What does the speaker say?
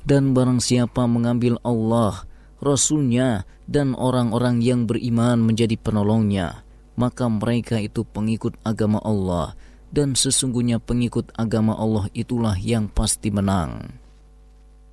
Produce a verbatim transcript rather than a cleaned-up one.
Dan barang siapa mengambil Allah, Rasul-Nya, dan orang-orang yang beriman menjadi penolongnya, maka mereka itu pengikut agama Allah, dan sesungguhnya pengikut agama Allah itulah yang pasti menang.